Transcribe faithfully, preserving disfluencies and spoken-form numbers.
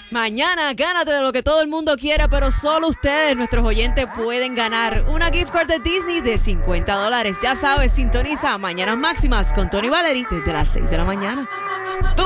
Mañana gánate de lo que todo el mundo quiera, pero solo ustedes, nuestros oyentes, pueden ganar una gift card de Disney de cincuenta dólares. Ya sabes, sintoniza Mañanas Máximas con Tony Valery desde las seis de la mañana. Tú